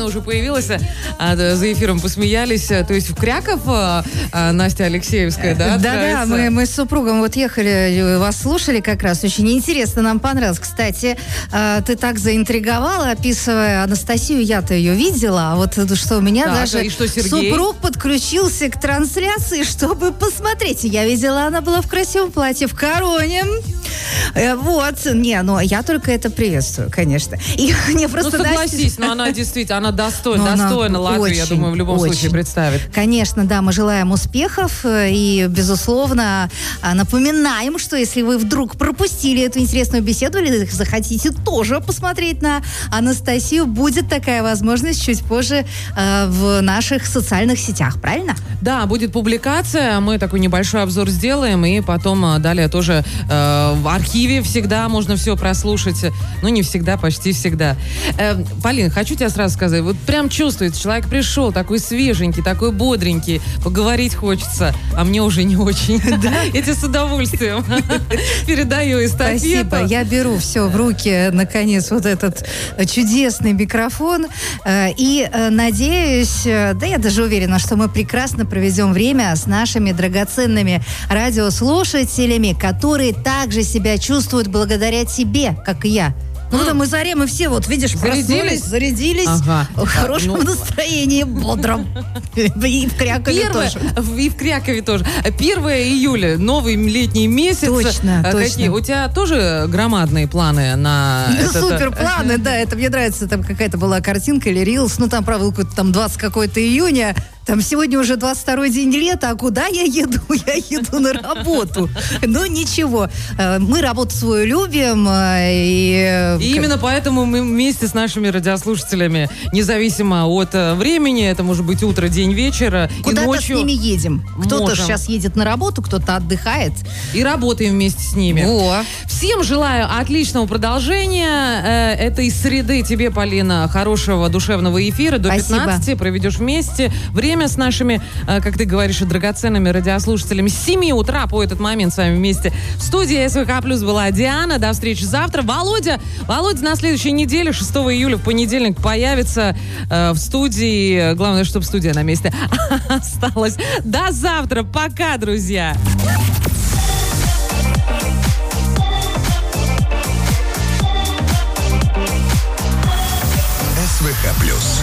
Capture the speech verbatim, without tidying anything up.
Полина уже появилась, а, за эфиром посмеялись. То есть в Кряков а, Настя Алексеевская, да? Да-да, мы, мы с супругом вот ехали, вас слушали как раз. Очень интересно, нам понравилось. Кстати, ты так заинтриговала, описывая Анастасию, я-то ее видела, а вот что у меня так, даже и что, супруг подключился к трансляции, чтобы посмотреть. Я видела, она была в красивом платье, в короне. Вот, не, но я только это приветствую, конечно. И мне просто ну, согласись, Настя... но она действительно, она достойна, достойна Латвии, я думаю, в любом очень. случае представит. Конечно, да, мы желаем успехов и, безусловно, напоминаем, что если вы вдруг пропустили эту интересную беседу или захотите тоже посмотреть на Анастасию, будет такая возможность чуть позже э, в наших социальных сетях, правильно? Да, будет публикация, мы такой небольшой обзор сделаем, и потом далее тоже э, в архиве всегда можно все прослушать. Ну, не всегда, почти всегда. Э, Полин, хочу тебе сразу сказать, вот прям чувствуется, человек пришел такой свеженький, такой бодренький, поговорить хочется, а мне уже не очень. Да? Я тебе с удовольствием передаю эстафету. Спасибо, я беру все в руки, наконец, вот этот чудесный микрофон, и надеюсь, да я даже уверена, что мы прекрасно проведем время с нашими драгоценными радиослушателями, которые также себя чувствуют благодаря тебе, как и я. Ну, mm. мы заре, мы все, вот, видишь, зарядились, зарядились ага. в хорошем ну... настроении, бодром. И в Крякове Первое, тоже. И в Крякове тоже. первое июля, новый летний месяц. Точно, Какие? точно. У тебя тоже громадные планы на ну, это? Супер планы, да, это мне нравится, там какая-то была картинка или рилс, ну, там, правда, какой-то там двадцатого какой-то июня, там сегодня уже двадцать второй день лета, а куда я еду? Я еду на работу. Ну, ничего. Мы работу свою любим. И, и именно поэтому мы вместе с нашими радиослушателями, независимо от времени, это может быть утро, день, вечер, куда-то и ночью с ними едем. Кто-то можем. Сейчас едет на работу, кто-то отдыхает. И работаем вместе с ними. О. Всем желаю отличного продолжения этой среды. Тебе, Полина, хорошего душевного эфира. До Спасибо. пятнадцати проведешь вместе. Время с нашими, как ты говоришь, драгоценными радиослушателями. С семи утра по этот момент с вами вместе в студии СВХ Плюс была Диана. До встречи завтра. Володя, Володя на следующей неделе, шестого июля, в понедельник, появится э, в студии. Главное, чтобы студия на месте осталась. До завтра. Пока, друзья. СВХ Плюс.